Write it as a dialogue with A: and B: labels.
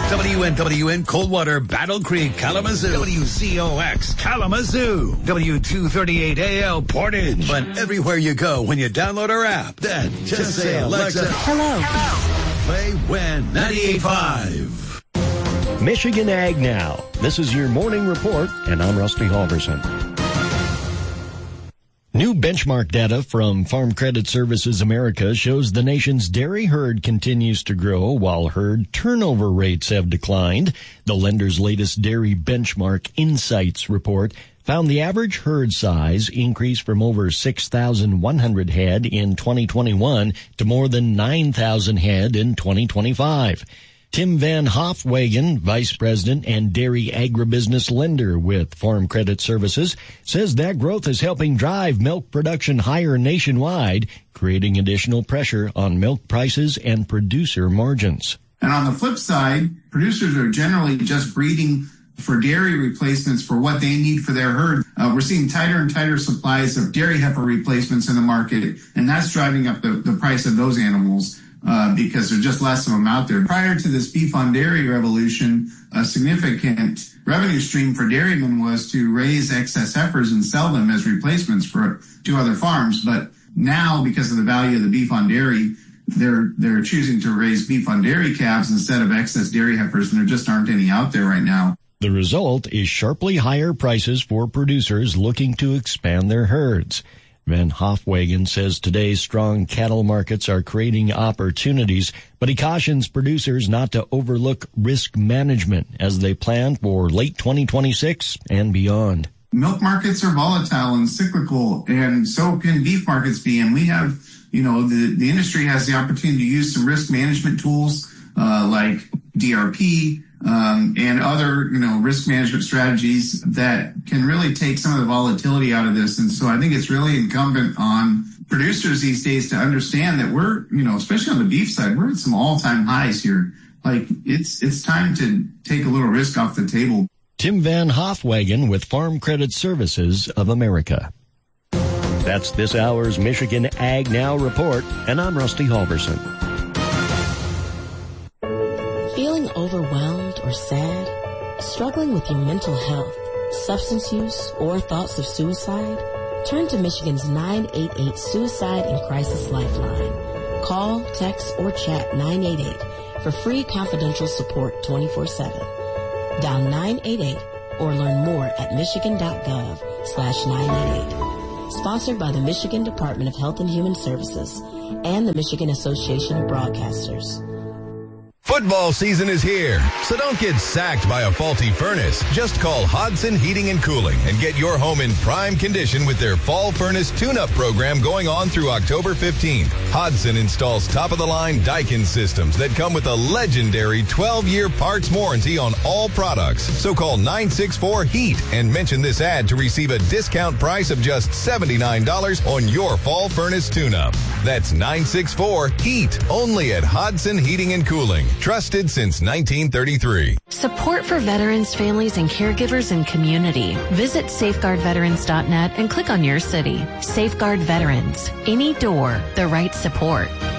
A: WNWN Coldwater, Battle Creek, Kalamazoo. WCOX, Kalamazoo. W238AL, Portage. But everywhere you go when you download our app, then just say, Alexa,
B: hello.
A: Play Win 98.5.
C: Michigan Ag Now. This is your morning report, and I'm Rusty Halverson. New benchmark data from Farm Credit Services America shows the nation's dairy herd continues to grow while herd turnover rates have declined. The lender's latest Dairy Benchmark Insights report found the average herd size increased from over 6,100 head in 2021 to more than 9,000 head in 2025. Tim Van Hofwagen, Vice President and Dairy Agribusiness Lender with Farm Credit Services, says that growth is helping drive milk production higher nationwide, creating additional pressure on milk prices and producer margins.
D: And on the flip side, producers are generally just breeding for dairy replacements for what they need for their herd. We're seeing tighter and tighter supplies of dairy heifer replacements in the market, and that's driving up the price of those animals. Because there's just less of them out there. Prior to this beef on dairy revolution, a significant revenue stream for dairymen was to raise excess heifers and sell them as replacements to other farms. But now, because of the value of the beef on dairy, they're choosing to raise beef on dairy calves instead of excess dairy heifers, and there just aren't any out there right now.
C: The result is sharply higher prices for producers looking to expand their herds. Van Hofwagen says today's strong cattle markets are creating opportunities, but he cautions producers not to overlook risk management as they plan for late 2026 and beyond.
D: Milk markets are volatile and cyclical, and so can beef markets be. And we have, the industry has the opportunity to use some risk management tools like DRP, and other, risk management strategies that can really take some of the volatility out of this. And so I think it's really incumbent on producers these days to understand that we're, especially on the beef side, we're at some all-time highs here. Like it's time to take a little risk off the table.
C: Tim Van Hofwagen with Farm Credit Services of America. That's this hour's Michigan Ag Now report, and I'm Rusty Halverson.
B: Feeling overwhelmed or sad? Struggling with your mental health, substance use, or thoughts of suicide? Turn to Michigan's 988 Suicide and Crisis Lifeline. Call, text, or chat 988 for free confidential support 24/7. Dial 988 or learn more at michigan.gov/988. Sponsored by the Michigan Department of Health and Human Services and the Michigan Association of Broadcasters.
E: Football season is here, so don't get sacked by a faulty furnace. Just call Hodson Heating and Cooling and get your home in prime condition with their Fall Furnace Tune-Up program going on through October 15th. Hodson installs top-of-the-line Daikin systems that come with a legendary 12-year parts warranty on all products. So call 964-HEAT and mention this ad to receive a discount price of just $79 on your Fall Furnace Tune-Up. That's 964-HEAT, only at Hodson Heating and Cooling. Trusted since 1933.
F: Support for veterans, families, and caregivers and community. Visit safeguardveterans.net and click on your city. Safeguard Veterans. Any door, the right support.